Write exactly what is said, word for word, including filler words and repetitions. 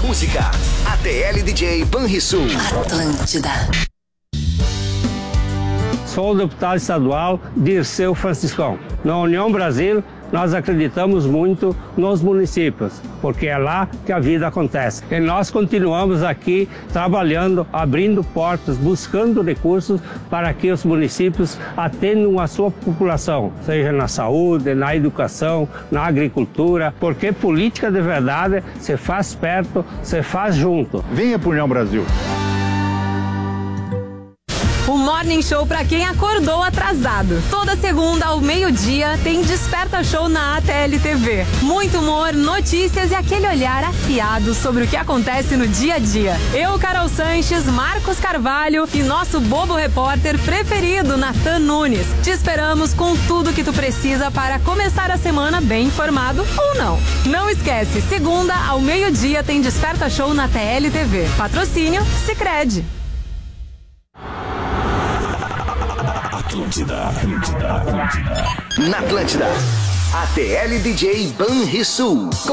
música. A T L D J Banrisul. Atlântida. Sou o deputado estadual Dirceu Franciscão. Na União Brasil, nós acreditamos muito nos municípios, porque é lá que a vida acontece. E nós continuamos aqui trabalhando, abrindo portas, buscando recursos para que os municípios atendam a sua população, seja na saúde, na educação, na agricultura, porque política de verdade se faz perto, se faz junto. Venha para a União Brasil. O Morning Show pra quem acordou atrasado. Toda segunda ao meio-dia tem Desperta Show na A T L T V. Muito humor, notícias e aquele olhar afiado sobre o que acontece no dia a dia. Eu, Carol Sanches, Marcos Carvalho e nosso bobo repórter preferido, Natan Nunes. Te esperamos com tudo que tu precisa para começar a semana bem informado ou não. Não esquece, segunda ao meio-dia tem Desperta Show na T L T V. Patrocínio Sicredi. Atlântida, Atlântida, Atlântida. Na Atlântida, a T L D J Banrisul.